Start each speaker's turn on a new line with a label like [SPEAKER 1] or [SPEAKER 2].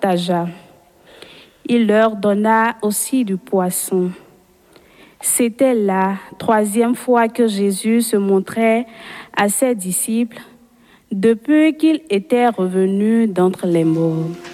[SPEAKER 1] partagea. Il leur donna aussi du poisson. C'était la 3e fois que Jésus se montrait à ses disciples depuis qu'il était revenu d'entre les morts.